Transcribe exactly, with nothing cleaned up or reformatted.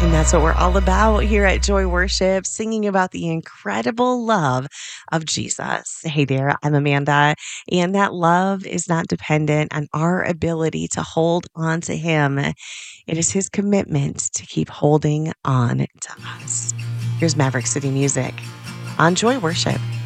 And that's what we're all about here at Joy Worship, singing about the incredible love of Jesus. Hey there, I'm Amanda, and that love is not dependent on our ability to hold on to Him. It is His commitment to keep holding on to us. Here's Maverick City Music on Joy Worship.